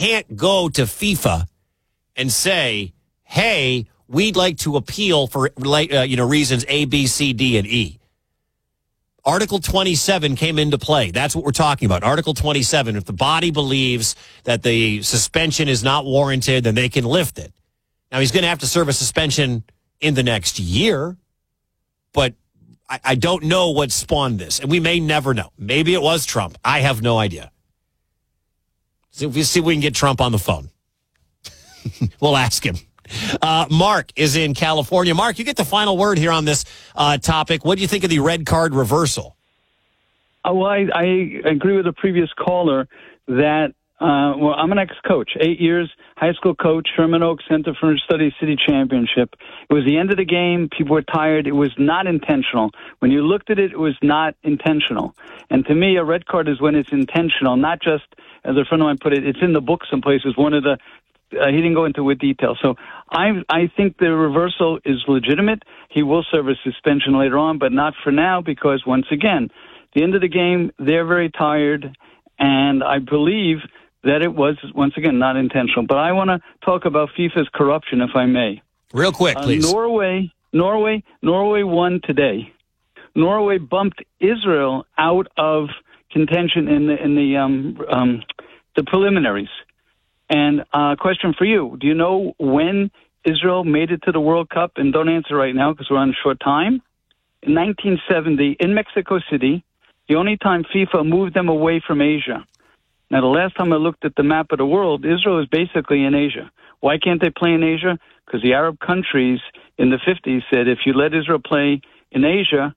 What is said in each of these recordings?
can't go to FIFA and say, hey, we'd like to appeal for reasons A, B, C, D, and E. Article 27 came into play. That's what we're talking about. Article 27. If the body believes that the suspension is not warranted, then they can lift it. Now, he's going to have to serve a suspension in the next year, but I don't know what spawned this, and we may never know. Maybe it was Trump. I have no idea. So we'll see if we can get Trump on the phone. We'll ask him. Mark is in California. Mark, you get the final word here on this topic. What do you think of the red card reversal? Well, I agree with the previous caller that, I'm an ex-coach, 8 years, high school coach, Sherman Oaks Center for Studies City Championship. It was the end of the game. People were tired. It was not intentional. When you looked at it, it was not intentional. And to me, a red card is when it's intentional, not just, as a friend of mine put it, it's in the book some places. One of the he didn't go into it with detail. So I think the reversal is legitimate. He will serve a suspension later on, but not for now because, once again, the end of the game, they're very tired, and I believe that it was, once again, not intentional. But I want to talk about FIFA's corruption, if I may. Real quick, please. Norway won today. Norway bumped Israel out of contention in the preliminaries. And question for you. Do you know when Israel made it to the World Cup? And don't answer right now because we're on short time. In 1970, in Mexico City, the only time FIFA moved them away from Asia. Now, the last time I looked at the map of the world, Israel is basically in Asia. Why can't they play in Asia? Because the Arab countries in the 50s said if you let Israel play in Asia,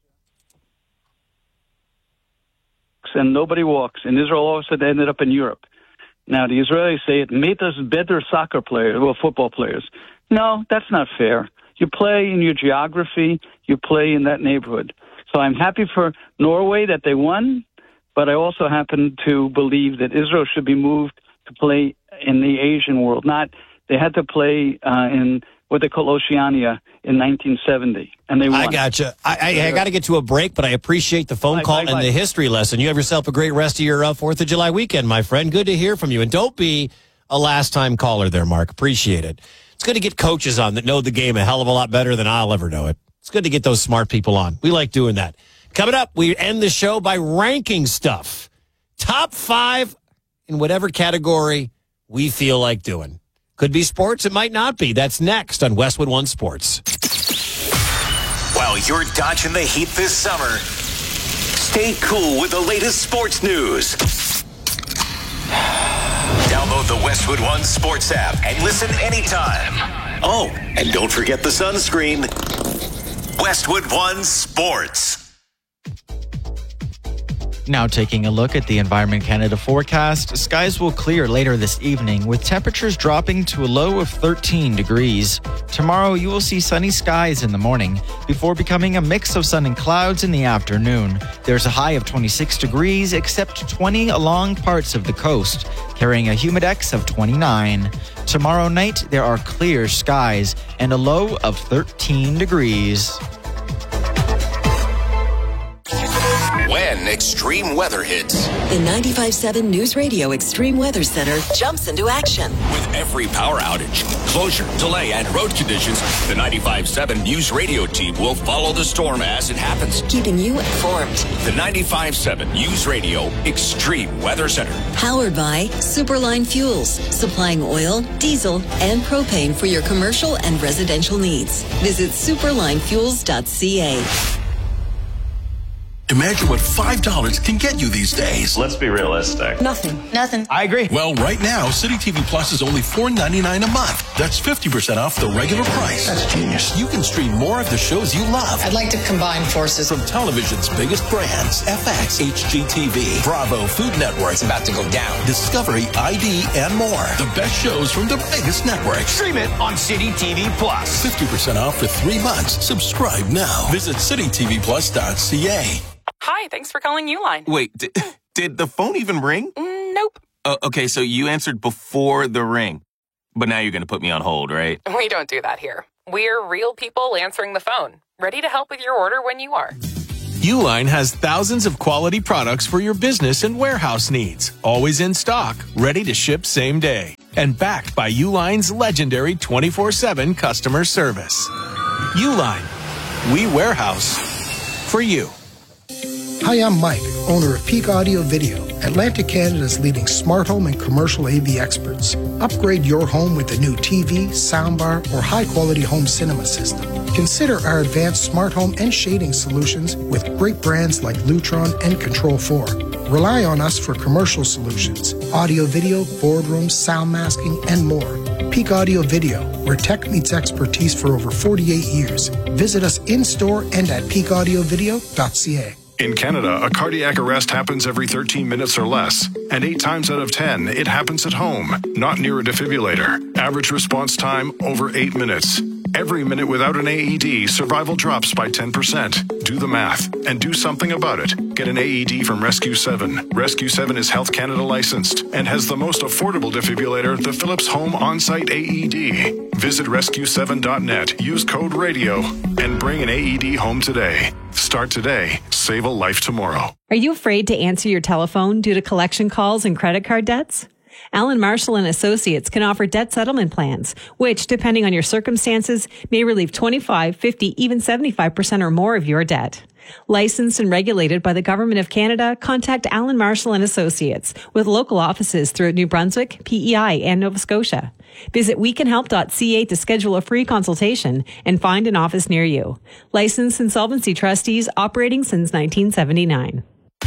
and nobody walks. And Israel all of a sudden ended up in Europe. Now, the Israelis say it made us better football players. No, that's not fair. You play in your geography. You play in that neighborhood. So I'm happy for Norway that they won, but I also happen to believe that Israel should be moved to play in the Asian world. They had to play in what they call Oceania in 1970, and they won. I gotcha. I got to get to a break, but I appreciate the phone call and the history lesson. You have yourself a great rest of your 4th of July weekend, my friend. Good to hear from you. And don't be a last-time caller there, Mark. Appreciate it. It's good to get coaches on that know the game a hell of a lot better than I'll ever know it. It's good to get those smart people on. We like doing that. Coming up, we end the show by ranking stuff. Top 5 in whatever category we feel like doing. Could be sports, it might not be. That's next on Westwood One Sports. While you're dodging the heat this summer, stay cool with the latest sports news. Download the Westwood One Sports app and listen anytime. Oh, and don't forget the sunscreen. Westwood One Sports. Now taking a look at the Environment Canada forecast, skies will clear later this evening with temperatures dropping to a low of 13 degrees. Tomorrow you will see sunny skies in the morning before becoming a mix of sun and clouds in the afternoon. There's a high of 26 degrees except 20 along parts of the coast, carrying a humidex of 29. Tomorrow night there are clear skies and a low of 13 degrees. When extreme weather hits. The 95.7 News Radio Extreme Weather Center jumps into action. With every power outage, closure, delay, and road conditions, the 95.7 News Radio team will follow the storm as it happens. Keeping you informed. The 95.7 News Radio Extreme Weather Center. Powered by Superline Fuels, supplying oil, diesel, and propane for your commercial and residential needs. Visit superlinefuels.ca. Imagine what $5 can get you these days. Let's be realistic. Nothing. I agree. Well, right now, City TV Plus is only $4.99 a month. That's 50% off the regular price. That's genius. You can stream more of the shows you love. I'd like to combine forces. From television's biggest brands, FX, HGTV, Bravo, Food Network. It's about to go down. Discovery, ID, and more. The best shows from the biggest networks. Stream it on City TV Plus. 50% off for 3 months. Subscribe now. Visit citytvplus.ca. Hi, thanks for calling Uline. Wait, did the phone even ring? Nope. Okay, so you answered before the ring. But now you're going to put me on hold, right? We don't do that here. We're real people answering the phone, ready to help with your order when you are. Uline has thousands of quality products for your business and warehouse needs. Always in stock, ready to ship same day. And backed by Uline's legendary 24/7 customer service. Uline. We warehouse for you. Hi, I'm Mike, owner of Peak Audio Video, Atlantic Canada's leading smart home and commercial AV experts. Upgrade your home with a new TV, soundbar, or high-quality home cinema system. Consider our advanced smart home and shading solutions with great brands like Lutron and Control4. Rely on us for commercial solutions, audio, video, boardrooms, sound masking, and more. Peak Audio Video, where tech meets expertise for over 48 years. Visit us in-store and at peakaudiovideo.ca. In Canada, a cardiac arrest happens every 13 minutes or less, and 8 times out of 10, it happens at home, not near a defibrillator. Average response time, over 8 minutes. Every minute without an AED, survival drops by 10%. Do the math and do something about it. Get an AED from Rescue 7. Rescue 7 is Health Canada licensed and has the most affordable defibrillator, the Philips Home On-Site AED. Visit rescue7.net, use code RADIO, and bring an AED home today. Start today. Save a life tomorrow. Are you afraid to answer your telephone due to collection calls and credit card debts? Allen Marshall and Associates can offer debt settlement plans, which, depending on your circumstances, may relieve 25, 50, even 75% or more of your debt. Licensed and regulated by the Government of Canada, contact Allen Marshall and Associates with local offices throughout New Brunswick, PEI, and Nova Scotia. Visit wecanhelp.ca to schedule a free consultation and find an office near you. Licensed insolvency trustees operating since 1979.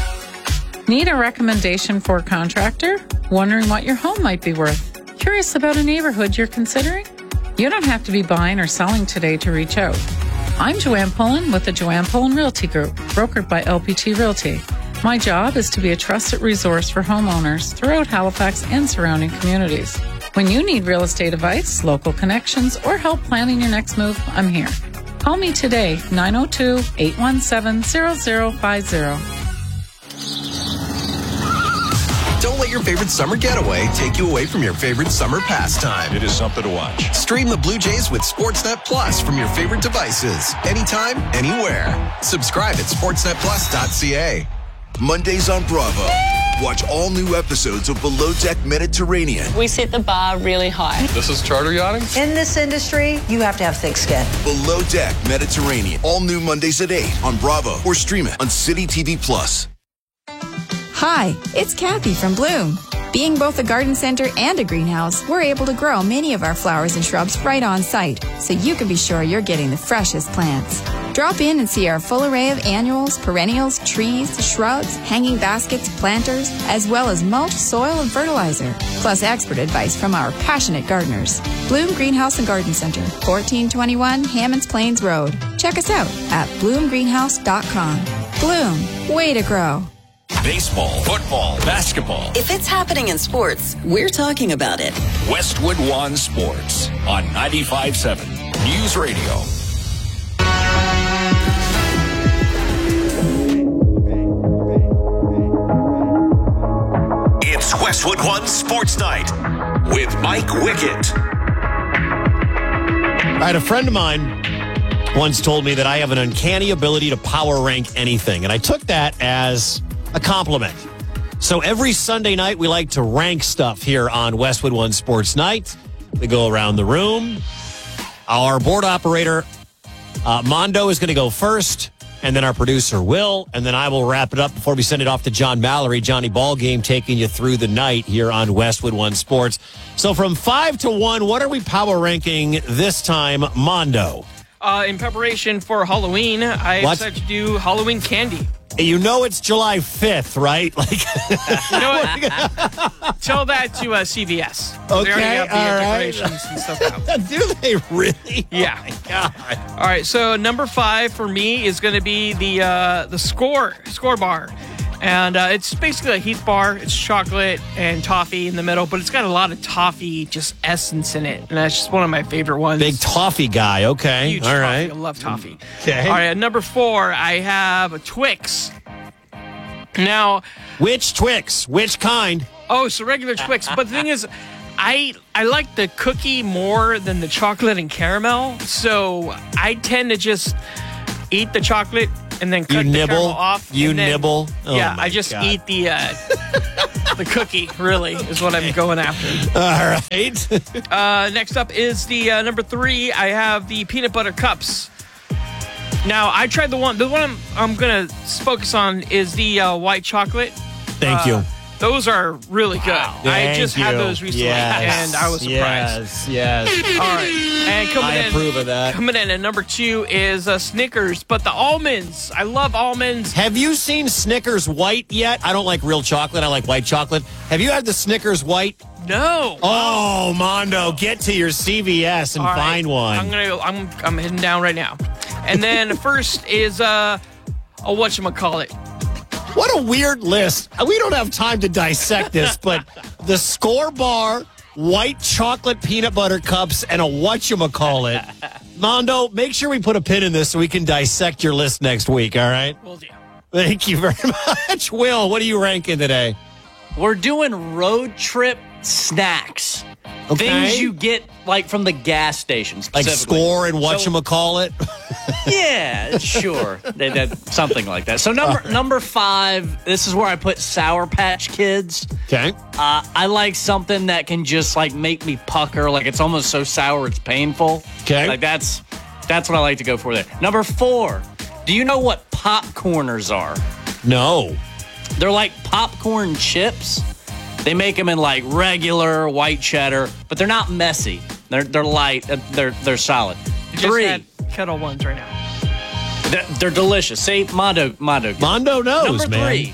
Need a recommendation for a contractor? Wondering what your home might be worth? Curious about a neighborhood you're considering? You don't have to be buying or selling today to reach out. I'm Joanne Pullen with the Joanne Pullen Realty Group, brokered by LPT Realty. My job is to be a trusted resource for homeowners throughout Halifax and surrounding communities. When you need real estate advice, local connections, or help planning your next move, I'm here. Call me today, 902-817-0050. Don't let your favorite summer getaway take you away from your favorite summer pastime. It is something to watch. Stream the Blue Jays with Sportsnet Plus from your favorite devices. Anytime, anywhere. Subscribe at sportsnetplus.ca. Mondays on Bravo. Watch all new episodes of Below Deck Mediterranean. We set the bar really high. This is charter yachting? In this industry, you have to have thick skin. Below Deck Mediterranean. All new Mondays at 8 on Bravo or stream it on City TV Plus. Hi, it's Kathy from Bloom. Being both a garden center and a greenhouse, we're able to grow many of our flowers and shrubs right on site, so you can be sure you're getting the freshest plants. Drop in and see our full array of annuals, perennials, trees, shrubs, hanging baskets, planters, as well as mulch, soil, and fertilizer, plus expert advice from our passionate gardeners. Bloom Greenhouse and Garden Center, 1421 Hammonds Plains Road. Check us out at bloomgreenhouse.com. Bloom, way to grow. Baseball, football, basketball. If it's happening in sports, we're talking about it. Westwood One Sports on 95.7 News Radio. It's Westwood One Sports Night with Mike Wickett. I had a friend of mine once told me that I have an uncanny ability to power rank anything, and I took that as a compliment. So every Sunday night, we like to rank stuff here on Westwood One Sports Night. We go around the room. Our board operator, Mondo, is going to go first, and then our producer, Will, and then I will wrap it up before we send it off to John Mallory, Johnny Ballgame, taking you through the night here on Westwood One Sports. So from 5 to 1, what are we power ranking this time, Mondo? In preparation for Halloween, I decided to do Halloween candy. You know it's July 5th, right? Like, you know what? Tell that to CVS. Okay, they already have the decorations and stuff out. Do they really? Yeah. Oh my God. All right, so number 5 for me is going to be the score bar. And it's basically a Heath bar. It's chocolate and toffee in the middle, but it's got a lot of toffee, just essence in it. And that's just one of my favorite ones. Big toffee guy. Okay. Huge all toffee. right. I love toffee. Okay. All right, at number 4, I have a Twix. Now, which Twix? Which kind? Oh, so regular Twix. But the thing is, I like the cookie more than the chocolate and caramel. So I tend to just eat the chocolate, and then cut You the nibble? caramel off. You and then, nibble? Oh, yeah, my I just God. eat the the cookie. Really, is what I'm going after. All right. Next up is the number 3. I have the peanut butter cups. Now I tried the one. The one I'm gonna focus on is the white chocolate. Thank you. Those are really good. I just had you. those recently, Yes. and I was surprised. Yes. All right, and I approve of that. Coming in at number 2 is Snickers, but the almonds. I love almonds. Have you seen Snickers white yet? I don't like real chocolate. I like white chocolate. Have you had the Snickers white? No. Oh, Mondo, get to your CVS and All right, find one. I'm heading down right now. And then first is whatchamacallit. What a weird list. We don't have time to dissect this, but the Score Bar, white chocolate peanut butter cups, and a whatchamacallit. Mondo, make sure we put a pin in this so we can dissect your list next week, all right? Will do. Thank you very much. Will, what are you ranking today? We're doing road trip snacks. Okay. Things you get like from the gas station Like specifically. Score and whatchamacallit? Yeah, sure. Something like that. So number 5, this is where I put Sour Patch Kids. Okay. I like something that can just like make me pucker, like it's almost so sour it's painful. Okay. Like that's what I like to go for there. Number 4, do you know what popcorners are? No. They're like popcorn chips. They make them in like regular white cheddar, but they're not messy. They're light. They're solid. You just 3. had Kettle Ones right now. They're delicious. See, Mondo. Mondo knows, Number 3,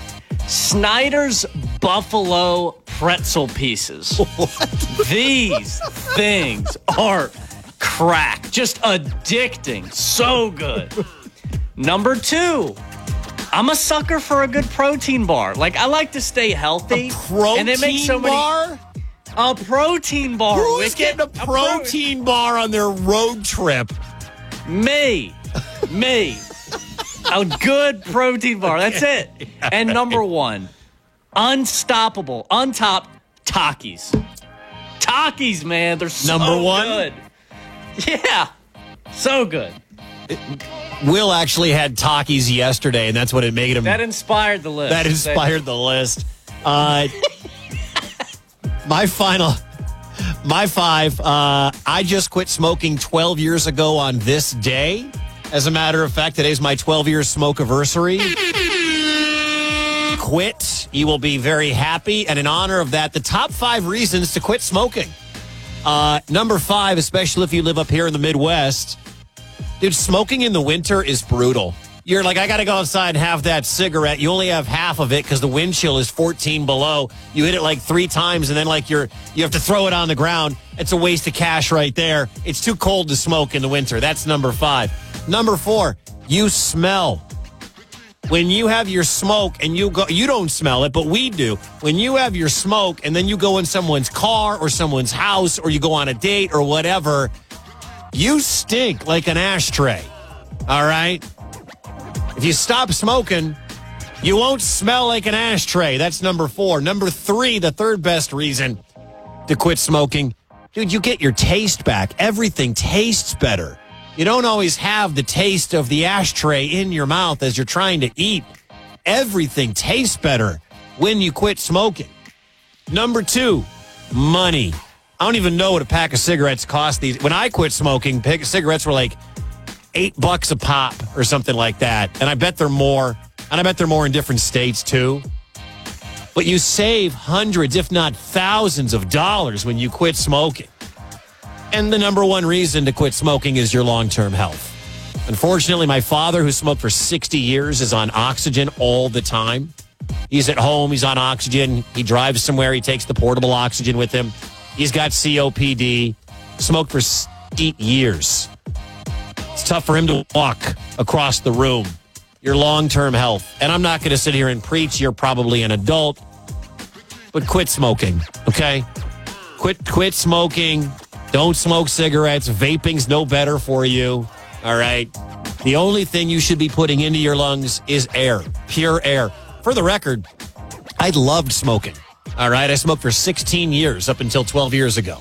Snyder's Buffalo pretzel pieces. What? These things are crack. Just addicting. So good. Number 2, I'm a sucker for a good protein bar. Like, I like to stay healthy. A protein bar? A protein bar. Who's getting a protein bar on their road trip? Me. A good protein bar. That's it. And number 1, unstoppable, untopped Takis. Takis, man. They're so Number 1? good. Yeah. So good. Will actually had Takis yesterday, and that's what it made him. That inspired the list. That inspired the list. My 5, I just quit smoking 12 years ago on this day. As a matter of fact, today's my 12-year smoke-iversary. Quit. You will be very happy. And in honor of that, the top 5 reasons to quit smoking. Number 5, especially if you live up here in the Midwest, dude, smoking in the winter is brutal. You're like, I got to go outside and have that cigarette. You only have half of it because the wind chill is 14 below. You hit it like 3 times, and then like you have to throw it on the ground. It's a waste of cash right there. It's too cold to smoke in the winter. That's number 5. Number 4, you smell. When you have your smoke and you don't smell it, but we do. When you have your smoke and then you go in someone's car or someone's house or you go on a date or whatever, you stink like an ashtray. All right? If you stop smoking, you won't smell like an ashtray. That's number 4. Number 3, the third best reason to quit smoking. Dude, you get your taste back. Everything tastes better. You don't always have the taste of the ashtray in your mouth as you're trying to eat. Everything tastes better when you quit smoking. Number 2, money. I don't even know what a pack of cigarettes cost these. When I quit smoking, cigarettes were like $8 a pop or something like that. And I bet they're more. And I bet they're more in different states too. But you save hundreds, if not thousands of dollars when you quit smoking. And the number 1 reason to quit smoking is your long-term health. Unfortunately, my father, who smoked for 60 years, is on oxygen all the time. He's at home. He's on oxygen. He drives somewhere. He takes the portable oxygen with him. He's got COPD. Smoked for 8 years. It's tough for him to walk across the room. Your long-term health. And I'm not going to sit here and preach. You're probably an adult. But quit smoking, okay? Quit smoking. Don't smoke cigarettes. Vaping's no better for you, all right? The only thing you should be putting into your lungs is air, pure air. For the record, I loved smoking, all right? I smoked for 16 years up until 12 years ago.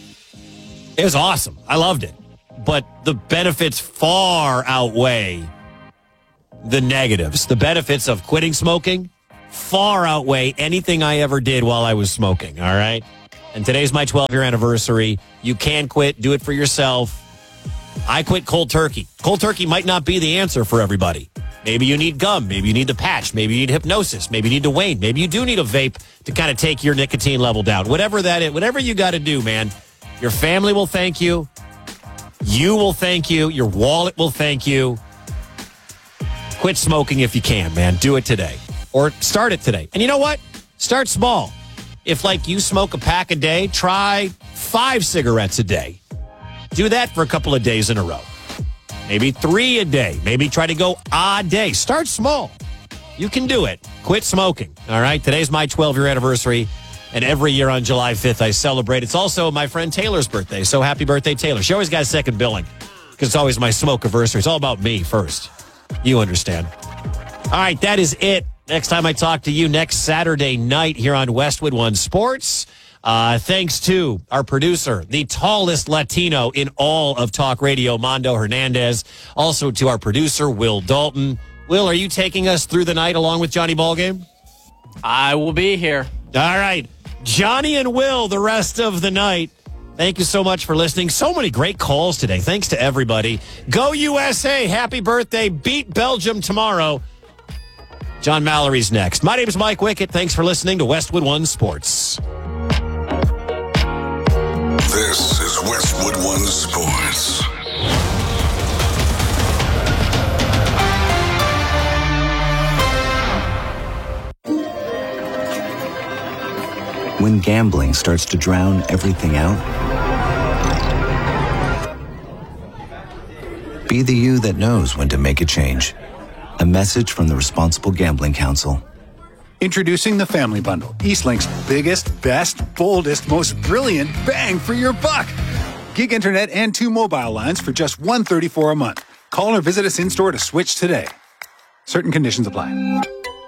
It was awesome. I loved it. But the benefits far outweigh the negatives. The benefits of quitting smoking far outweigh anything I ever did while I was smoking, all right? And today's my 12-year anniversary. You can quit. Do it for yourself. I quit cold turkey. Cold turkey might not be the answer for everybody. Maybe you need gum. Maybe you need the patch. Maybe you need hypnosis. Maybe you need to wane. Maybe you do need a vape to kind of take your nicotine level down. Whatever that is, whatever you got to do, man. Your family will thank you. You will thank you. Your wallet will thank you. Quit smoking if you can, man. Do it today. Or start it today. And you know what? Start small. If, like, you smoke a pack a day, try 5 cigarettes a day. Do that for a couple of days in a row. Maybe 3 a day. Maybe try to go odd day. Start small. You can do it. Quit smoking. All right? Today's my 12-year anniversary. And every year on July 5th, I celebrate. It's also my friend Taylor's birthday. So happy birthday, Taylor. She always got a second billing because it's always my smoke anniversary. It's all about me first. You understand. All right, that is it. Next time I talk to you next Saturday night here on Westwood One Sports. Thanks to our producer, the tallest Latino in all of talk radio, Mondo Hernandez. Also to our producer, Will Dalton. Will, are you taking us through the night along with Johnny Ballgame? I will be here. All right. Johnny and Will the rest of the night. Thank you so much for listening. So many great calls today. Thanks to everybody. Go USA. Happy birthday. Beat Belgium tomorrow. John Mallory's next. My name is Mike Wickett. Thanks for listening to Westwood One Sports. This is Westwood One Sports. When gambling starts to drown everything out, be the you that knows when to make a change. A message from the Responsible Gambling Council. Introducing the Family Bundle, Eastlink's biggest, best, boldest, most brilliant bang for your buck. Gig internet and 2 mobile lines for just $134 a month. Call or visit us in-store to switch today. Certain conditions apply.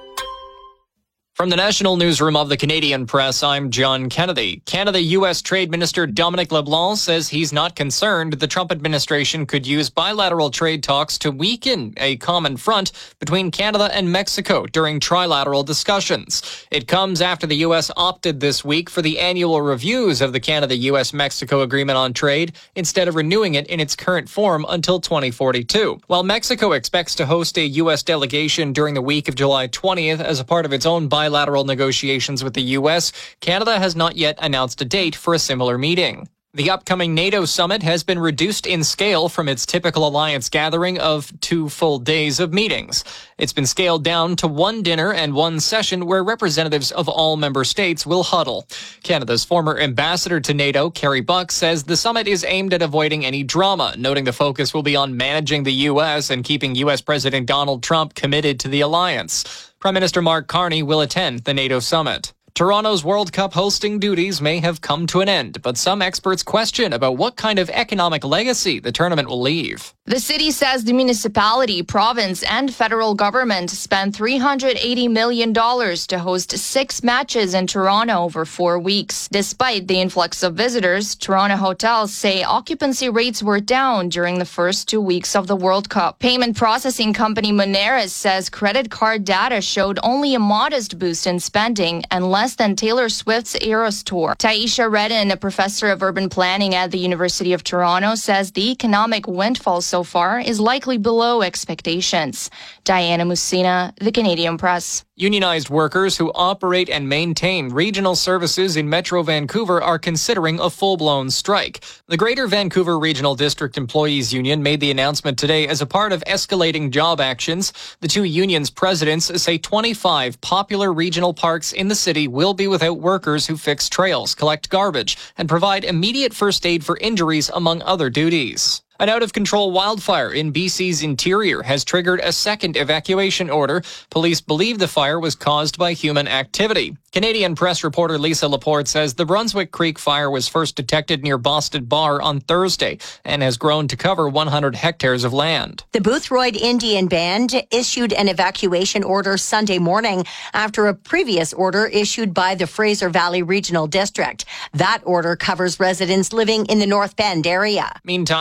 From the National Newsroom of the Canadian Press, I'm John Kennedy. Canada-U.S. Trade Minister Dominic LeBlanc says he's not concerned the Trump administration could use bilateral trade talks to weaken a common front between Canada and Mexico during trilateral discussions. It comes after the U.S. opted this week for the annual reviews of the Canada-U.S.-Mexico Agreement on Trade instead of renewing it in its current form until 2042. While Mexico expects to host a U.S. delegation during the week of July 20th as a part of its own bilateral negotiations with the U.S., Canada has not yet announced a date for a similar meeting. The upcoming NATO summit has been reduced in scale from its typical alliance gathering of 2 full days of meetings. It's been scaled down to 1 dinner and 1 session where representatives of all member states will huddle. Canada's former ambassador to NATO, Carrie Buck, says the summit is aimed at avoiding any drama, noting the focus will be on managing the U.S. and keeping U.S. President Donald Trump committed to the alliance. Prime Minister Mark Carney will attend the NATO summit. Toronto's World Cup hosting duties may have come to an end, but some experts question about what kind of economic legacy the tournament will leave. The city says the municipality, province, and federal government spent $380 million to host 6 matches in Toronto over 4 weeks. Despite the influx of visitors, Toronto hotels say occupancy rates were down during the first 2 weeks of the World Cup. Payment processing company Moneris says credit card data showed only a modest boost in spending and less than Taylor Swift's Eras Tour. Taisha Redden, a professor of urban planning at the University of Toronto, says the economic windfall so far is likely below expectations. Diana Musina, The Canadian Press. Unionized workers who operate and maintain regional services in Metro Vancouver are considering a full-blown strike. The Greater Vancouver Regional District Employees Union made the announcement today as a part of escalating job actions. The 2 unions' presidents say 25 popular regional parks in the city will be without workers who fix trails, collect garbage, and provide immediate first aid for injuries, among other duties. An out-of-control wildfire in BC's interior has triggered a second evacuation order. Police believe the fire was caused by human activity. Canadian Press reporter Lisa Laporte says the Brunswick Creek fire was first detected near Boston Bar on Thursday and has grown to cover 100 hectares of land. The Boothroyd Indian Band issued an evacuation order Sunday morning after a previous order issued by the Fraser Valley Regional District. That order covers residents living in the North Bend area. Meantime, an evacuation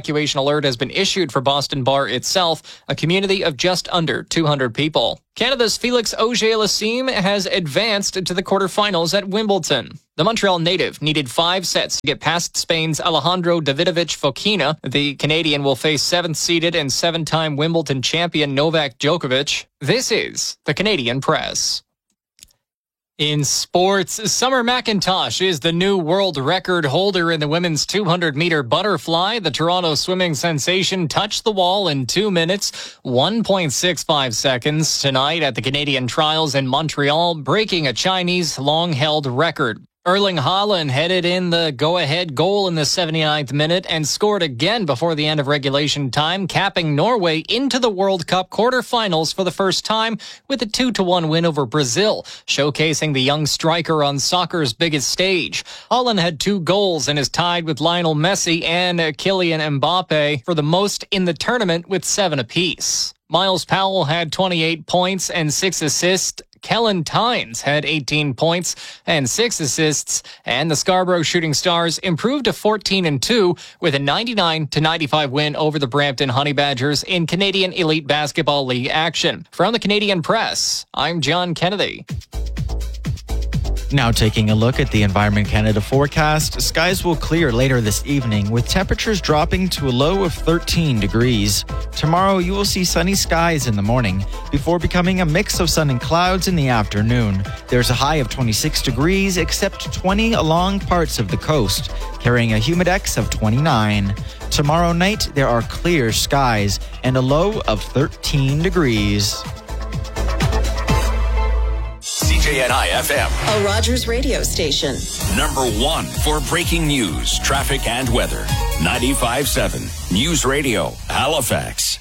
evacuation alert has been issued for Boston Bar itself, a community of just under 200 people. Canada's Felix Auger-Aliassime has advanced to the quarterfinals at Wimbledon. The Montreal native needed 5 sets to get past Spain's Alejandro Davidovich Fokina. The Canadian will face 7th-seeded and 7-time Wimbledon champion Novak Djokovic. This is the Canadian Press. In sports, Summer McIntosh is the new world record holder in the women's 200-meter butterfly. The Toronto swimming sensation touched the wall in 2 minutes, 1.65 seconds tonight at the Canadian Trials in Montreal, breaking a Chinese long-held record. Erling Haaland headed in the go-ahead goal in the 79th minute and scored again before the end of regulation time, capping Norway into the World Cup quarterfinals for the first time with a 2-1 win over Brazil, showcasing the young striker on soccer's biggest stage. Haaland had 2 goals and is tied with Lionel Messi and Kylian Mbappe for the most in the tournament with 7 apiece. Miles Powell had 28 points and 6 assists. Kellen Tynes had 18 points and 6 assists, and the Scarborough Shooting Stars improved to 14-2 with a 99-95 win over the Brampton Honey Badgers in Canadian Elite Basketball League action. From the Canadian Press, I'm John Kennedy. Now taking a look at the Environment Canada forecast, skies will clear later this evening with temperatures dropping to a low of 13 degrees. Tomorrow you will see sunny skies in the morning before becoming a mix of sun and clouds in the afternoon. There's a high of 26 degrees except 20 along parts of the coast, carrying a humidex of 29. Tomorrow night there are clear skies and a low of 13 degrees. CJNI FM. A Rogers radio station. Number 1 for breaking news, traffic, and weather. 95.7 News Radio, Halifax.